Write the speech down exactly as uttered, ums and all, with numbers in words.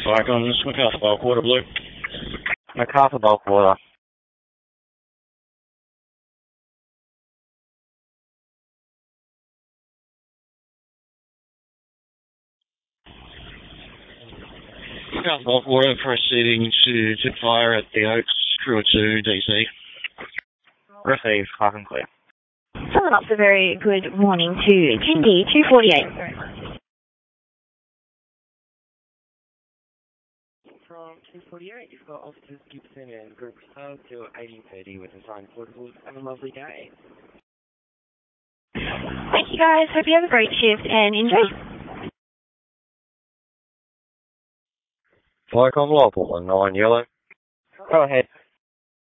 Cyclones, MacArthur Bulk Water Blue. MacArthur Bulk Water. MacArthur Bulk Water proceeding to tip fire at the Oaks, crew two, D C. Received, half and clear. Someone up, a very good morning to Kindy two forty-eight. From two forty-eight, you've got Officers Gibson and Group Star to eighteen thirty with assigned portables. Have a lovely day. Thank you guys, hope you have a great shift and enjoy. Flycom Lowell, nine yellow. Go ahead.